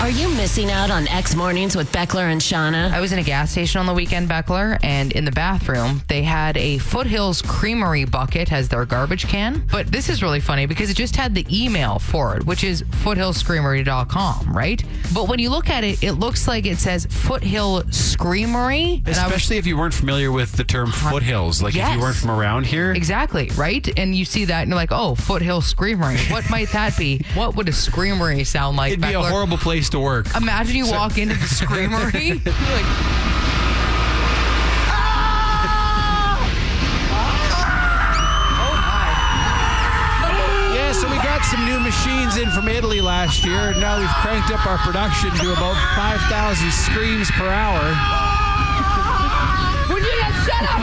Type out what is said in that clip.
Are you missing out on X Mornings with Beckler and Shauna? I was in a gas station on the weekend, Beckler, and in the bathroom, they had a Foothills Creamery bucket as their garbage can. But this is really funny because it just had the email for it, which is foothillscreamery.com, right? But when you look at it, it looks like it says Foothill Screamery. Especially if you weren't familiar with the term foothills. Like if you weren't from around here. Exactly, right? And you see that and you're like, oh, Foothill Screamery. What might that be? What would a screamery sound like, It'd be a horrible place to work. Imagine you walk into the screamery. You're like, Yeah, so we got some new machines in from Italy last year, and now we've cranked up our production to about 5,000 screams per hour.